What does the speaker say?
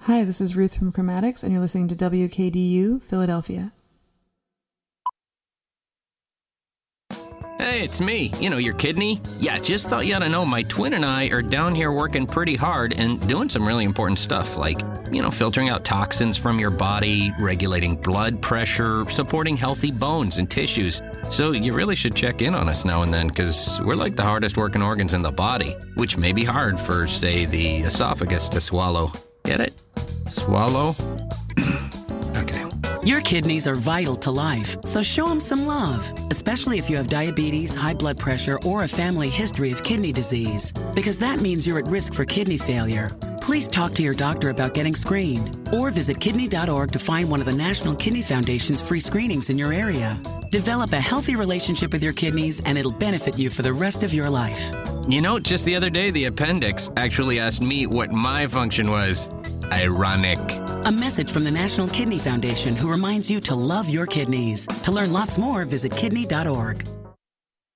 Hi, this is Ruth from Chromatics, and you're listening to WKDU, Philadelphia. Hey, it's me. You know, your kidney. Yeah, just thought you ought to know my twin and I are down here working pretty hard and doing some really important stuff like, filtering out toxins from your body, regulating blood pressure, supporting healthy bones and tissues. So you really should check in on us now and then because we're like the hardest working organs in the body, which may be hard for, say, the esophagus to swallow. Get it? Swallow? Okay. Your kidneys are vital to life, so show them some love, especially if you have diabetes, high blood pressure, or a family history of kidney disease, because that means you're at risk for kidney failure. Please talk to your doctor about getting screened or visit kidney.org to find one of the National Kidney Foundation's free screenings in your area. Develop a healthy relationship with your kidneys and it'll benefit you for the rest of your life. Just the other day, the appendix actually asked me what my function was. Ironic. A message from the National Kidney Foundation, who reminds you to love your kidneys. To learn lots more, visit kidney.org.